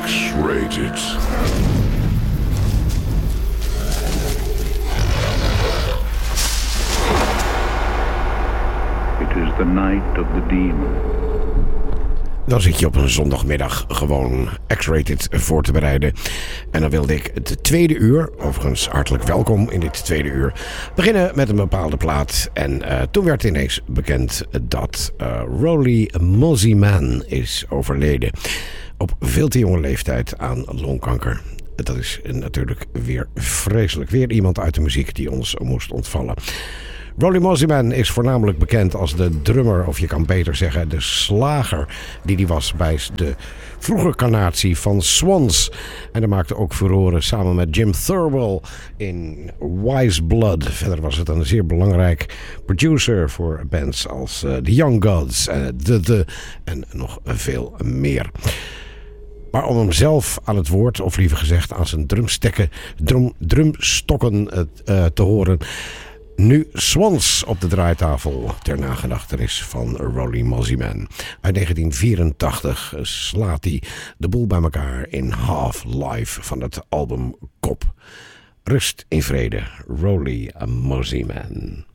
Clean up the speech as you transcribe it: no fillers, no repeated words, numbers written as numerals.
X-Rated. It is the night of the demon. Dan zit je op een zondagmiddag gewoon X-Rated voor te bereiden. En dan wilde ik het tweede uur, overigens hartelijk welkom in dit tweede uur, beginnen met een bepaalde plaat. En toen werd ineens bekend dat Rolly Mosiman is overleden. Op veel te jonge leeftijd aan longkanker. Dat is natuurlijk weer vreselijk. Weer iemand uit de muziek die ons moest ontvallen. Rolly Mosiman is voornamelijk bekend als de drummer, of je kan beter zeggen de slager die hij was bij de vroege carnatie van Swans. En hij maakte ook furoren samen met Jim Thirlwell in Wise Blood. Verder was het een zeer belangrijk producer voor bands als The Young Gods, en nog veel meer. Maar om hem zelf aan het woord, of liever gezegd aan zijn drumstokken te horen, nu Swans op de draaitafel ter nagedachtenis van Rolly Mosiman. Uit 1984 slaat hij de boel bij elkaar in Half-Life van het album Kop. Rust in vrede, Rolly Mosiman.